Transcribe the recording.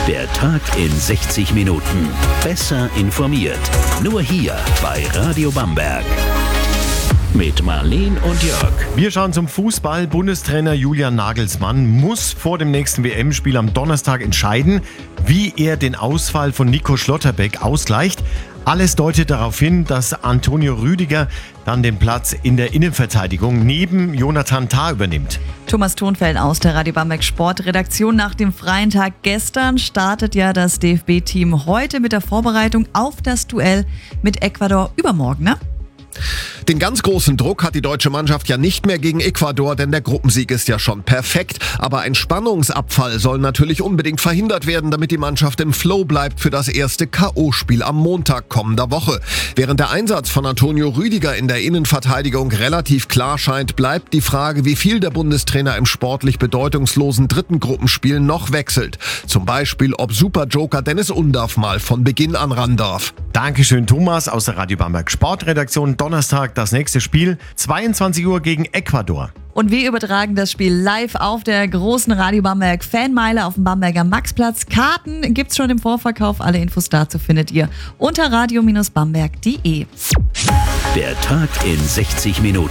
Der Tag in 60 Minuten. Besser informiert. Nur hier bei Radio Bamberg. Mit Marleen und Jörg. Wir schauen zum Fußball. Bundestrainer Julian Nagelsmann muss vor dem nächsten WM-Spiel am Donnerstag entscheiden, wie er den Ausfall von Nico Schlotterbeck ausgleicht. Alles deutet darauf hin, dass Antonio Rüdiger dann den Platz in der Innenverteidigung neben Jonathan Tah übernimmt. Thomas Thonfeld aus der Radio Bamberg Sportredaktion. Nach dem freien Tag gestern startet ja das DFB-Team heute mit der Vorbereitung auf das Duell mit Ecuador übermorgen, ne? Den ganz großen Druck hat die deutsche Mannschaft ja nicht mehr gegen Ecuador, denn der Gruppensieg ist ja schon perfekt. Aber ein Spannungsabfall soll natürlich unbedingt verhindert werden, damit die Mannschaft im Flow bleibt für das erste K.O.-Spiel am Montag kommender Woche. Während der Einsatz von Antonio Rüdiger in der Innenverteidigung relativ klar scheint, bleibt die Frage, wie viel der Bundestrainer im sportlich bedeutungslosen dritten Gruppenspiel noch wechselt. Zum Beispiel, ob Superjoker Dennis Undaff mal von Beginn an ran darf. Dankeschön, Thomas aus der Radio Bamberg Sportredaktion. Donnerstag das nächste Spiel, 22 Uhr gegen Ecuador. Und wir übertragen das Spiel live auf der großen Radio Bamberg Fanmeile auf dem Bamberger Maxplatz. Karten gibt's schon im Vorverkauf. Alle Infos dazu findet ihr unter radio-bamberg.de. Der Tag in 60 Minuten.